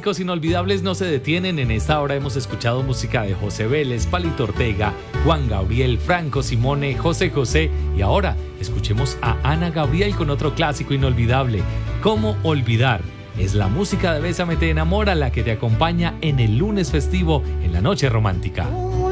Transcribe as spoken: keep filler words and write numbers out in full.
clásicos inolvidables no se detienen. En esta hora hemos escuchado música de José Vélez, Palito Ortega, Juan Gabriel, Franco Simone, José José y ahora escuchemos a Ana Gabriel con otro clásico inolvidable, ¿Cómo olvidar? Es la música de Bésame te enamora la que te acompaña en el lunes festivo en la noche romántica.